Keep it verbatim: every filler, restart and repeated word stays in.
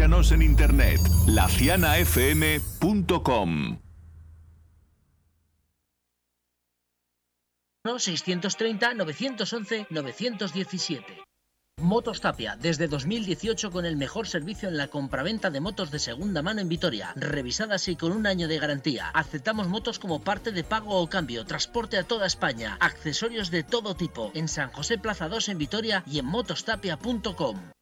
Síganos en internet, la ciana f m punto com. seiscientos treinta, novecientos once, novecientos diecisiete. Motos Tapia, desde dos mil dieciocho con el mejor servicio en la compraventa de motos de segunda mano en Vitoria, revisadas y con un año de garantía. Aceptamos motos como parte de pago o cambio, transporte a toda España, accesorios de todo tipo, en San José Plaza dos en Vitoria y en motostapia punto com.